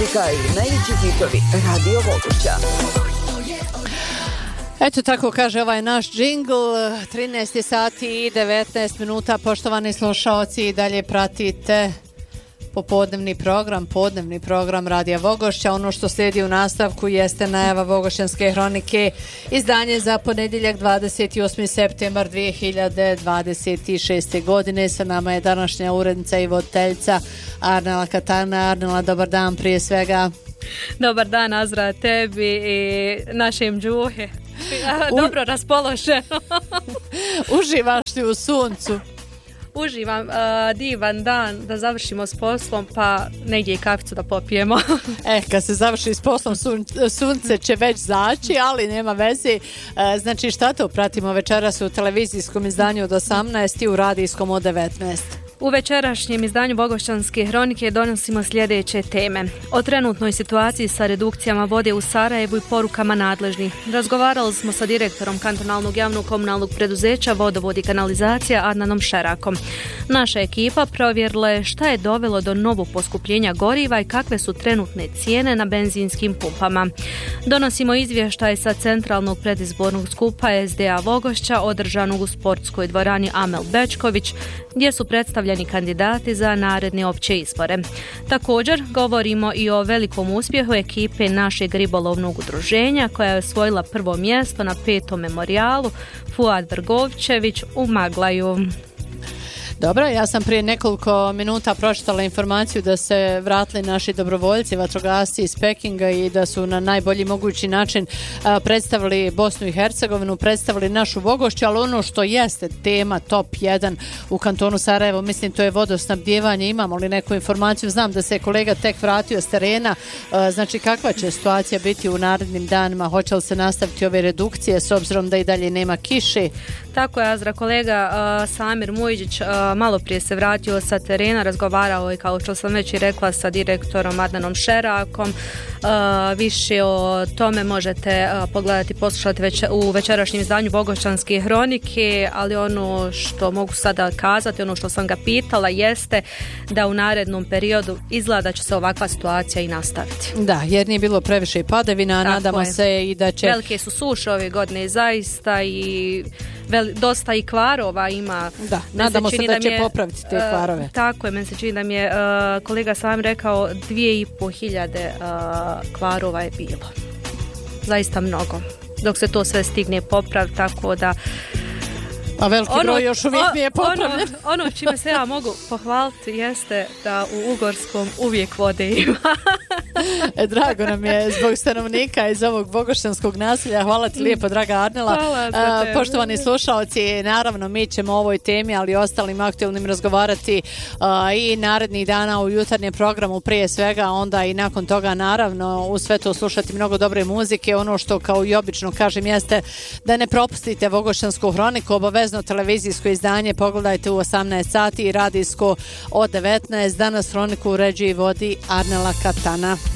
muzika i najveći hitovi Radio Vogošća. Eto tako kaže ovaj naš džingl, 13 sati i 19 minuta, poštovani slušaoci, i dalje pratite podnevni program Radija Vogošća. Ono što slijedi u nastavku jeste najava Vogošćanske hronike, izdanje za ponedjeljak 28. septembar 2026. godine. Sa nama je današnja urednica i voditeljica Arnela Katana. Arnela, dobar dan prije svega. Dobar dan, Azra, tebi i našim džuhe. Dobro raspoloženo. Uživaš li u suncu? Uživam, divan dan da završimo s poslom, pa negdje i kaficu da popijemo. Kad se završi s poslom sunce će već zaći, ali nema veze. Znači šta to pratimo večeras u televizijskom izdanju od 18 i u radijskom od 19? U večerašnjem izdanju Vogošćanske hronike donosimo sljedeće teme. O trenutnoj situaciji sa redukcijama vode u Sarajevu i porukama nadležnih. Razgovarali smo sa direktorom kantonalnog javnog komunalnog preduzeća Vodovod i kanalizacija Adnanom Šerakom. Naša ekipa provjerila je šta je dovelo do novog poskupljenja goriva i kakve su trenutne cijene na benzinskim pumpama. Donosimo izvještaj sa centralnog predizbornog skupa SDA Vogošća održanog u sportskoj dvorani Amel Bečković, gdje su predstavljeni kandidati za naredne opće izbore. Također govorimo i o velikom uspjehu ekipe našeg ribolovnog udruženja koja je osvojila prvo mjesto na 5. memorijalu Fuad Vrgovčević u Maglaju. Dobro, ja sam prije nekoliko minuta pročitala informaciju da se vratili naši dobrovoljci, vatrogasci iz Pekinga i da su na najbolji mogući način predstavili Bosnu i Hercegovinu, predstavili našu Vogošću, ali ono što jeste tema top 1 u kantonu Sarajevo, mislim to je vodosnabdijevanje. Imamo li neku informaciju? Znam da se kolega tek vratio s terena, znači kakva će situacija biti u narednim danima, hoće li se nastaviti ove redukcije s obzirom da i dalje nema kiše? Tako je, Azra, kolega Samir Mujđić malo prije se vratio sa terena, razgovarao je, kao što sam već i rekla, sa direktorom Adnanom Šerakom. Više o tome možete pogledati, poslušati u večerašnjem izdanju Vogošćanske hronike, ali ono što mogu sada kazati, ono što sam ga pitala jeste da u narednom periodu izgleda će se ovakva situacija i nastaviti. Da, jer nije bilo previše padavina, nadamo se i da će... Velike su suše ove godine zaista i dosta i kvarova ima. Da, nadamo se da će popraviti te kvarove. Tako je, meni se čini da mi je kolega sam rekao 2500 kvarova je bilo. Zaista mnogo. Dok se to sve stigne popraviti, tako da... A veliki broj još uvijek nije popravljen. Ono čime se ja mogu pohvaliti jeste da u Ugorskom uvijek vode ima. Drago nam je zbog stanovnika iz ovog vogošćanskog naselja. Hvala ti lijepo, draga Arnela. Poštovani slušalci, naravno mi ćemo o ovoj temi, ali i ostalim aktualnim razgovarati i narednih dana u jutarnjem programu prije svega, onda i nakon toga naravno u sve to slušati mnogo dobre muzike. Ono što kao i obično kažem jeste da ne propustite Vogošćansku hroniku, obavezno televizijsko izdanje pogledajte u 18 sati i radijsko od 19. Danas hroniku uređuje i vodi Arnela Katana.